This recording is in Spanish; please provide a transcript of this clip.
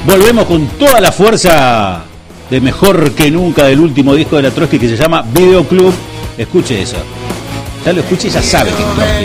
Volvemos con toda la fuerza de Mejor que Nunca del último disco de la Trotsky que se llama Videoclub. Escuche eso. Ya lo escuche y ya sabe que es Trotsky.